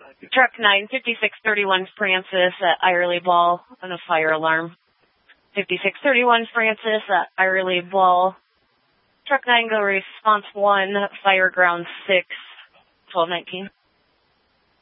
Truck 9, 5631 Francis at Irely Ball on a fire alarm. 5631 Francis at Irely Ball. Truck 9, go response 1, fire ground 6, 1219.